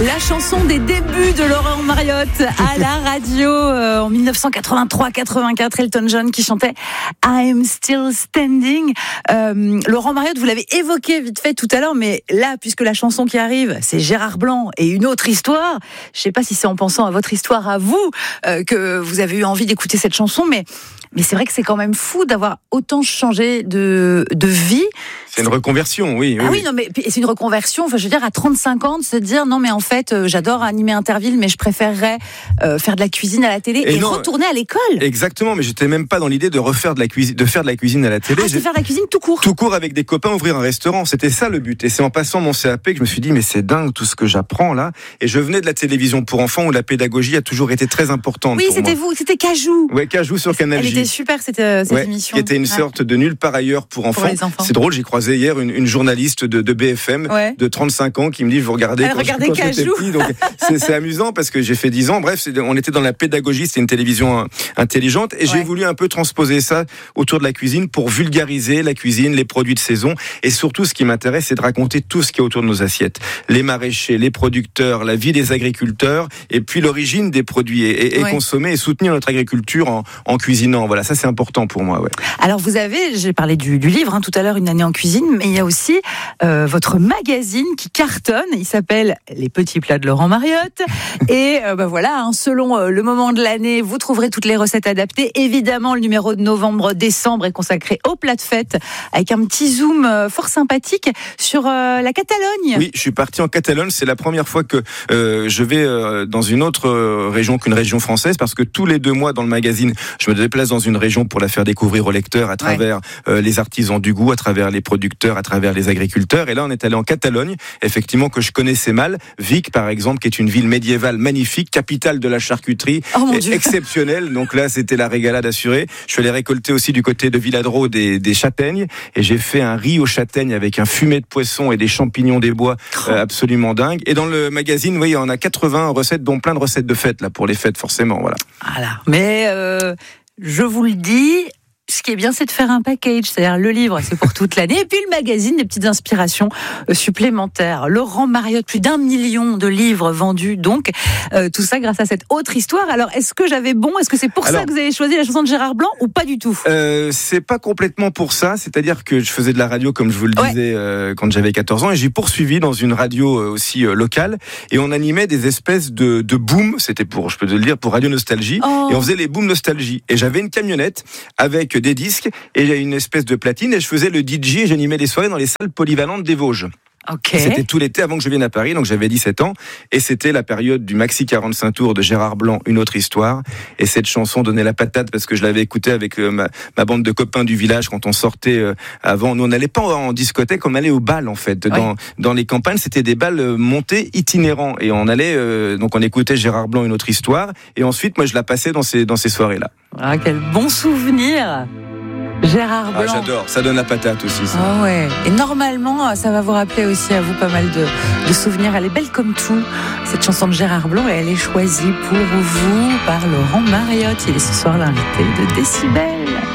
La chanson des débuts de Laurent Mariotte à la radio en 1983-84, Elton John qui chantait I'm Still Standing. Laurent Mariotte, vous l'avez évoqué vite fait tout à l'heure, mais là, puisque la chanson qui arrive, c'est Gérard Blanc et une autre histoire, je ne sais pas si c'est en pensant à votre histoire à vous que vous avez eu envie d'écouter cette chanson, mais c'est vrai que c'est quand même fou d'avoir autant changé de vie. C'est une reconversion, oui. Ah oui, non, mais c'est une reconversion. Enfin, je veux dire, à 35 ans, de se dire non, mais en fait, j'adore animer Interville, mais je préférerais faire de la cuisine à la télé et retourner à l'école. Exactement, mais j'étais même pas dans l'idée de faire de la cuisine à la télé. J'ai faire de la cuisine tout court. Tout court avec des copains, ouvrir un restaurant. C'était ça le but. Et c'est en passant mon CAP que je me suis dit, mais c'est dingue tout ce que j'apprends là. Et je venais de la télévision pour enfants où la pédagogie a toujours été très importante. Oui, pour c'était moi. vous, c'était Cajou. Ouais, Cajou sur Canal J. Elle était super cette émission. Qui était une sorte de nulle part ailleurs pour enfants. C'est drôle, j'ai croisé hier une journaliste de BFM de 35 ans qui me dit, vous regardez quand j'étais petit. Donc c'est amusant parce que j'ai fait 10 ans. Bref, on était dans la pédagogie, c'était une télévision intelligente et j'ai voulu un peu transposer ça autour de la cuisine pour vulgariser la cuisine, les produits de saison et surtout ce qui m'intéresse, c'est de raconter tout ce qui est autour de nos assiettes. Les maraîchers, les producteurs, la vie des agriculteurs et puis l'origine des produits et consommer et soutenir notre agriculture en cuisinant. Voilà, ça c'est important pour moi. Ouais. Alors j'ai parlé du livre tout à l'heure, Une année en cuisine, mais il y a aussi votre magazine qui cartonne, il s'appelle Les petits plats de Laurent Mariotte et voilà, selon le moment de l'année, vous trouverez toutes les recettes adaptées. Évidemment, le numéro de novembre-décembre est consacré aux plats de fête avec un petit zoom fort sympathique sur la Catalogne. Oui, je suis parti en Catalogne, c'est la première fois que je vais dans une autre région qu'une région française parce que tous les 2 mois dans le magazine, je me déplace dans une région pour la faire découvrir aux lecteurs à travers les artisans du goût, à travers les producteurs, à travers les agriculteurs. Et là, on est allé en Catalogne, effectivement, que je connaissais mal. Vic, par exemple, qui est une ville médiévale magnifique, capitale de la charcuterie, exceptionnelle. Donc là, c'était la régalade assurée. Je suis allé récolter aussi du côté de Villadro des châtaignes. Et j'ai fait un riz aux châtaignes avec un fumet de poisson et des champignons des bois absolument dingue. Et dans le magazine, oui, on a 80 recettes, dont plein de recettes de fêtes, là, pour les fêtes, forcément. Voilà. Mais je vous le dis, ce qui est bien, c'est de faire un package, c'est-à-dire le livre, c'est pour toute l'année, et puis le magazine, des petites inspirations supplémentaires. Laurent Mariotte, plus d'1 million de livres vendus, donc tout ça grâce à cette autre histoire. Alors, est-ce que j'avais bon ? Est-ce que c'est pour ça que vous avez choisi la chanson de Gérard Blanc ou pas du tout ? C'est pas complètement pour ça, c'est-à-dire que je faisais de la radio, comme je vous le disais, quand j'avais 14 ans, et j'ai poursuivi dans une radio aussi locale, et on animait des espèces de booms, c'était je peux te le dire, pour Radio Nostalgie, et on faisait les booms Nostalgie. Et j'avais une camionnette avec des disques et j'ai une espèce de platine et je faisais le DJ et j'animais les soirées dans les salles polyvalentes des Vosges. C'était tout l'été avant que je vienne à Paris, donc j'avais 17 ans et c'était la période du maxi 45 tours de Gérard Blanc, Une autre histoire, et cette chanson donnait la patate parce que je l'avais écoutée avec ma bande de copains du village quand on sortait avant. Nous on n'allait pas en discothèque, on allait au bal en fait. Dans les campagnes, c'était des bals montés itinérants et on allait donc on écoutait Gérard Blanc, Une autre histoire, et ensuite moi je la passais dans ces soirées là. Ah, quel bon souvenir. Gérard Blanc. J'adore, ça donne la patate aussi. Ça. Et normalement, ça va vous rappeler aussi à vous pas mal de souvenirs. Elle est belle comme tout, cette chanson de Gérard Blanc, et elle est choisie pour vous par Laurent Mariotte. Il est ce soir l'invité de Décibel.